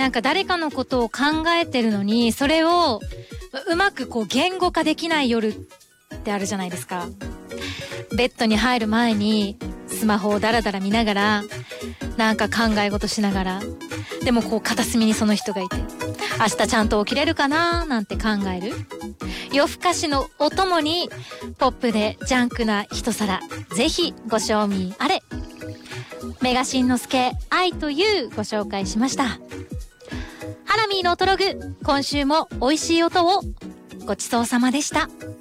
なんか誰かのことを考えてるのに、それをうまくこう言語化できない夜ってあるじゃないですか。ベッドに入る前にスマホをダラダラ見ながら、なんか考え事しながら、でもこう片隅にその人がいて、明日ちゃんと起きれるかななんて考える。夜更かしのお供にポップでジャンクな一皿、ぜひご賞味あれ。メガシンのすけ愛というご紹介しました。ハラミーのオトログ、今週も美味しい音をごちそうさまでした。